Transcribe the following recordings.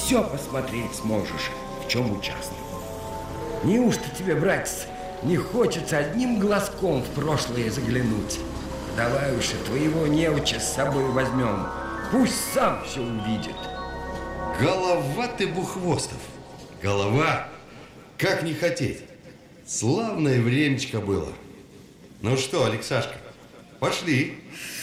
все посмотреть сможешь, в чем участвовал. Неужто тебе, братец, не хочется одним глазком в прошлое заглянуть? Давай уж и твоего неуча с собой возьмем. Пусть сам все увидит. Голова ты, Бухвостов. Голова. Как не хотеть? Славное времечко было. Ну что, Алексашка, пошли.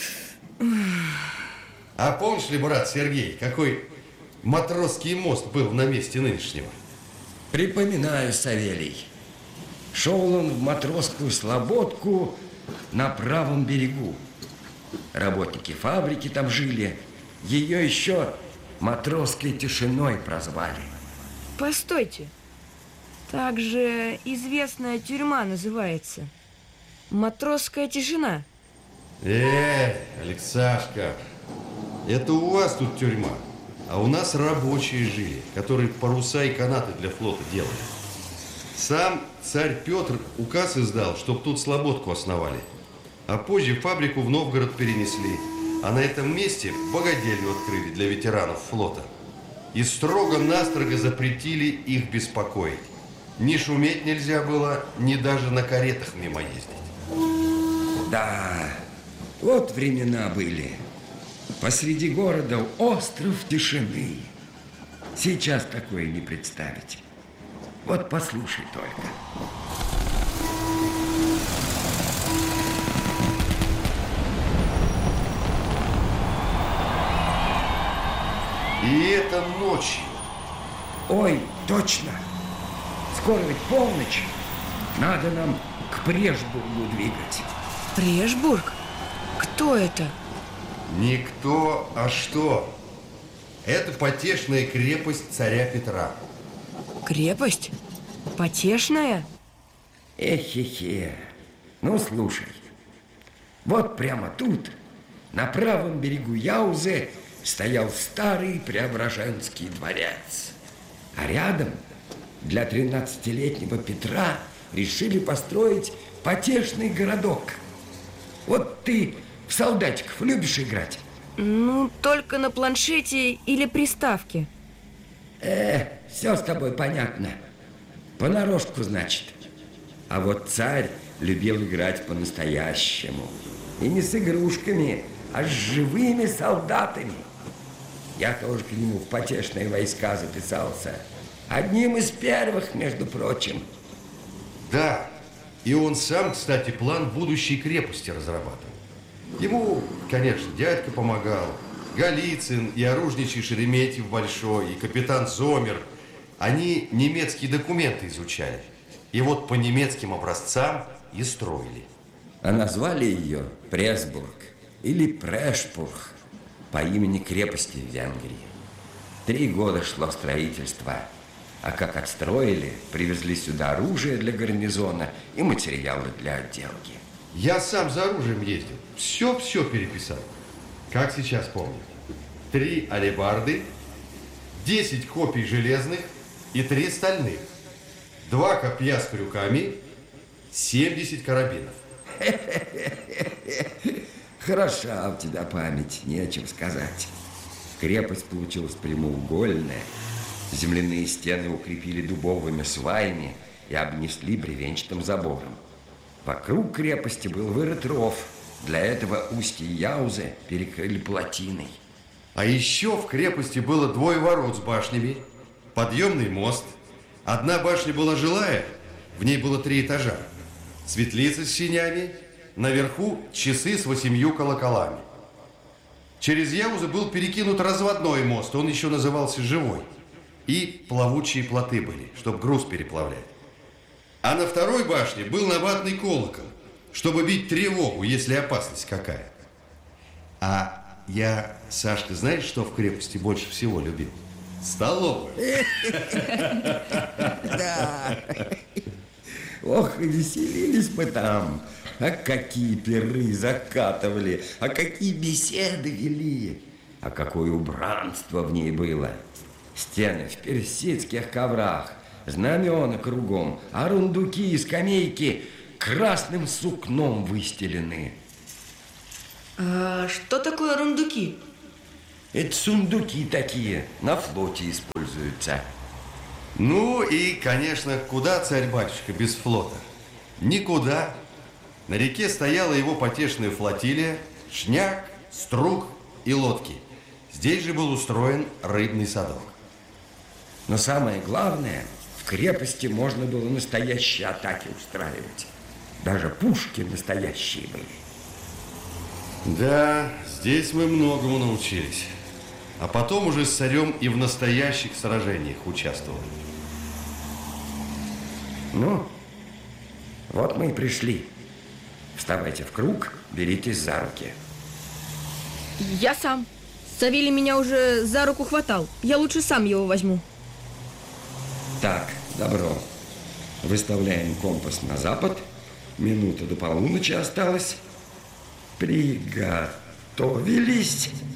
А помнишь ли, брат Сергей, какой матросский мост был на месте нынешнего? Припоминаю, Савелий. Шел он в матросскую слободку на правом берегу. Работники фабрики там жили. Ее еще матросской тишиной прозвали. Постойте. Так же известная тюрьма называется. Матросская тишина. Алексашка, это у вас тут тюрьма, а у нас рабочие жили, которые паруса и канаты для флота делали. Сам царь Петр указ издал, чтоб тут слободку основали. А позже фабрику в Новгород перенесли. А на этом месте богадельню открыли для ветеранов флота. И строго-настрого запретили их беспокоить. Ни шуметь нельзя было, ни даже на каретах мимо ездить. Да, вот времена были. Посреди города остров тишины. Сейчас такое не представить. Вот послушай только. И это ночью. Ой, точно. Скоро ведь полночь. Надо нам к Прешбургу двигать. Прешбург? Кто это? Никто, а что? Это потешная крепость царя Петра. Крепость? Потешная? Эхе-хе. Ну, слушай. Вот прямо тут, на правом берегу Яузы, стоял старый Преображенский дворец. А рядом для 13-летнего Петра решили построить потешный городок. Вот ты в солдатиков любишь играть? Ну, только на планшете или приставке. Все с тобой понятно. Понарошку, значит. А вот царь любил играть по-настоящему. И не с игрушками, а с живыми солдатами. Я тоже к нему в потешные войска записался. Одним из первых, между прочим. Да, и он сам, кстати, план будущей крепости разрабатывал. Ему, конечно, дядька помогал. Голицын и оружничий Шереметьев Большой, и капитан Зомер. Они немецкие документы изучали. И вот по немецким образцам и строили. А назвали ее Пресбург или Прешбург по имени крепости в Венгрии. 3 года шло строительство. А как отстроили, привезли сюда оружие для гарнизона и материалы для отделки. Я сам за оружием ездил. Все переписал. Как сейчас помню. 3 алебарды, 10 копий железных и 3 стальных. 2 копья с крюками, 70 карабинов. Хороша у тебя память, нечем сказать. Крепость получилась прямоугольная. Земляные стены укрепили дубовыми сваями и обнесли бревенчатым забором. Вокруг крепости был вырыт ров. Для этого устье Яузы перекрыли плотиной. А еще в крепости было 2 ворот с башнями, подъемный мост. Одна башня была жилая, в ней было 3 этажа. Светлица с сенями, наверху часы с 8 колоколами. Через Яузу был перекинут разводной мост, он еще назывался Живой. И плавучие плоты были, чтобы груз переплавлять. А на 2-й башне был набатный колокол, чтобы бить тревогу, если опасность какая. А я, Сашка, знаешь, что в крепости больше всего любил? Столовую. Да. Ох, и веселились мы там. А какие пиры закатывали, а какие беседы вели, а какое убранство в ней было. Стены в персидских коврах, знамена кругом, а рундуки и скамейки красным сукном выстелены. А что такое рундуки? Это сундуки такие, на флоте используются. Ну и, конечно, куда царь-батюшка без флота? Никуда. На реке стояла его потешная флотилия, шняк, струг и лодки. Здесь же был устроен рыбный садок. Но самое главное, в крепости можно было настоящие атаки устраивать. Даже пушки настоящие были. Да, здесь мы многому научились. А потом уже с царем и в настоящих сражениях участвовали. Ну, вот мы и пришли. Вставайте в круг, беритесь за руки. Я сам. Савелий меня уже за руку хватал. Я лучше сам его возьму. Так, добро. Выставляем компас на запад. Минута до полуночи осталось. Приготовились.